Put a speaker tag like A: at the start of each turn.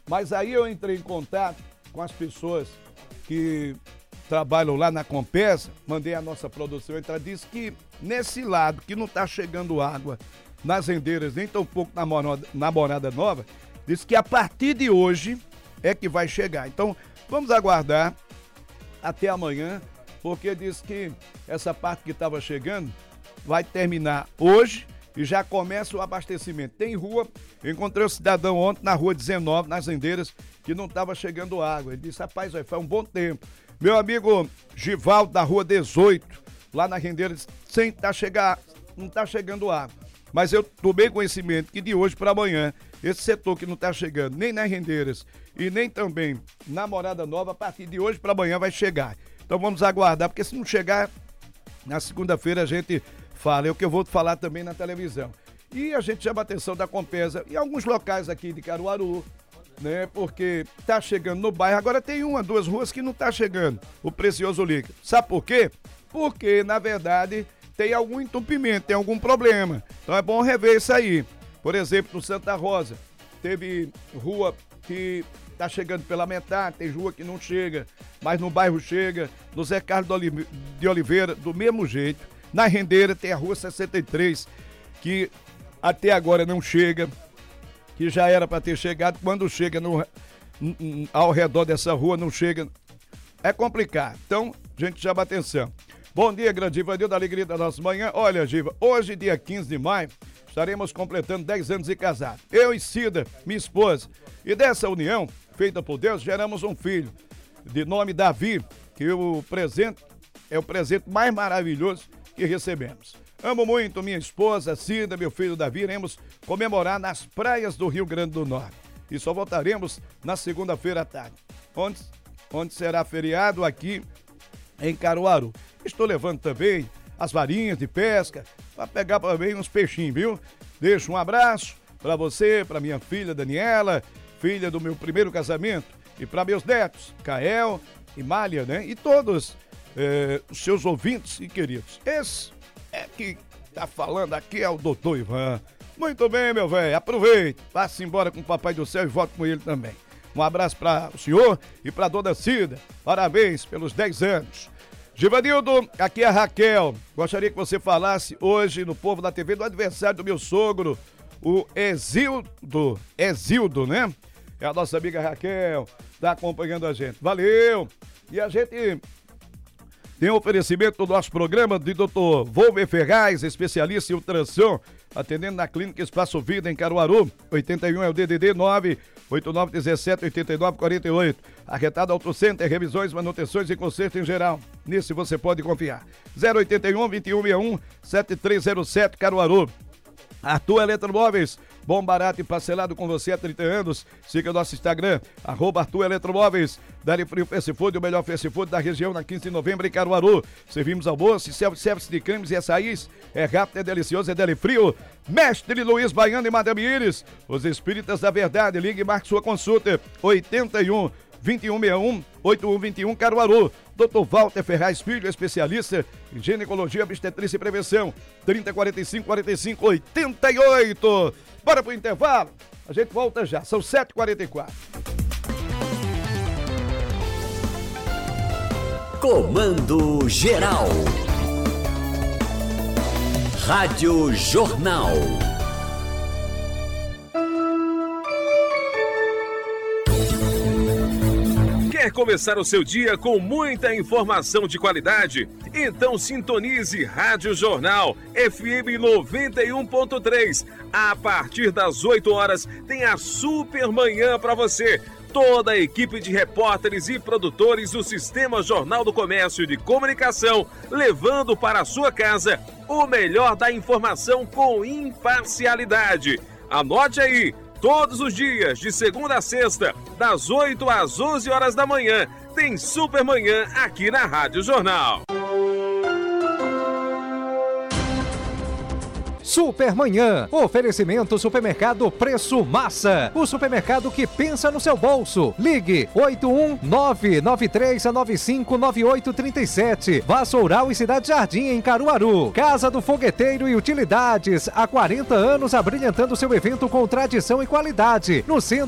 A: Mas aí eu entrei em contato com as pessoas que trabalham lá na Compesa, mandei a nossa produção entrar, disse que nesse lado que não está chegando água nas rendeiras, nem tão pouco na Morada Nova, disse que a partir de hoje é que vai chegar. Então, vamos aguardar até amanhã, porque diz que essa parte que estava chegando vai terminar hoje e já começa o abastecimento. Tem rua, eu encontrei um cidadão ontem na rua 19, nas rendeiras, que não estava chegando água. Ele disse, rapaz, faz um bom tempo. Meu amigo Givaldo, da rua 18, lá na rendeira, não está chegando água. Mas eu tomei conhecimento que de hoje para amanhã, esse setor que não está chegando nem nas rendeiras e nem também na Morada Nova, a partir de hoje para amanhã vai chegar. Então vamos aguardar, porque se não chegar, na segunda-feira a gente fala. É o que eu vou falar também na televisão. E a gente chama a atenção da Compesa em alguns locais aqui de Caruaru, né? Porque tá chegando no bairro. Agora tem duas ruas que não tá chegando o precioso líquido. Sabe por quê? Porque, na verdade, tem algum entupimento, tem algum problema. Então é bom rever isso aí. Por exemplo, no Santa Rosa, teve rua que tá chegando pela metade, tem rua que não chega, mas no bairro chega. No Zé Carlos de Oliveira, do mesmo jeito. Na rendeira tem a rua 63, que até agora não chega, que já era para ter chegado. Quando chega ao redor dessa rua, não chega. É complicado. Então, a gente chama atenção. Bom dia, grande Ivanildo, da alegria da nossa manhã. Olha, Giva, hoje, dia 15 de maio, estaremos completando 10 anos de casado. Eu e Cida, minha esposa. E dessa união, feita por Deus, geramos um filho, de nome Davi, que é o presente mais maravilhoso que recebemos. Amo muito minha esposa, Cida, meu filho Davi. Iremos comemorar nas praias do Rio Grande do Norte. E só voltaremos na segunda-feira à tarde, onde será feriado aqui em Caruaru. Estou levando também as varinhas de pesca para pegar também uns peixinhos, viu? Deixo um abraço para você, para minha filha Daniela, filha do meu primeiro casamento, e para meus netos, Kael e Mália, né? E todos os seus ouvintes e queridos. Esse que tá falando aqui é o doutor Ivan. Muito bem, meu velho, aproveite, passe embora com o Papai do Céu e volte com ele também. Um abraço para o senhor e para dona Cida. Parabéns pelos 10 anos. Givanildo, aqui é a Raquel. Gostaria que você falasse hoje no Povo da TV do aniversário do meu sogro, o Exildo, né? É a nossa amiga Raquel, tá acompanhando a gente. Valeu! E a gente tem um oferecimento do nosso programa de Dr. Volver Ferraz, especialista em ultrassom, atendendo na Clínica Espaço Vida em Caruaru. 81 é o DDD 989178948. Arretado Auto Center, revisões, manutenções e conserto em geral. Nisso você pode confiar. 081 2161 7307 Caruaru. Arthur Eletromóveis, bom, barato e parcelado com você há 30 anos. Siga nosso Instagram, @Arthur Eletromóveis. Dali Frio Fast Food, o melhor fast food da região, na 15 de novembro em Caruaru. Servimos almoço, serviço de cremes e açaís. É rápido, é delicioso, é deli frio. Mestre Luiz Baiano e Madame Iris, os espíritas da verdade. Ligue e marque sua consulta. 81 2161 8121 Caruaru. Dr. Walter Ferraz Filho, especialista em ginecologia, obstetrícia e prevenção. 3045-4588. Bora pro intervalo. A gente volta já. São 7h44.
B: Comando Geral. Rádio Jornal.
C: Quer começar o seu dia com muita informação de qualidade? Então sintonize Rádio Jornal FM 91.3. A partir das 8 horas tem a Super Manhã para você. Toda a equipe de repórteres e produtores do Sistema Jornal do Comércio e de Comunicação, levando para a sua casa o melhor da informação com imparcialidade. Anote aí, todos os dias, de segunda a sexta, das 8 às 11 horas da manhã, tem Super Manhã aqui na Rádio Jornal.
D: Supermanhã. Oferecimento Supermercado Preço Massa. O supermercado que pensa no seu bolso. Ligue 81993959837. Vassoural e Cidade Jardim em Caruaru. Casa do Fogueteiro e Utilidades. Há 40 anos abrilhantando seu evento com tradição e qualidade. No centro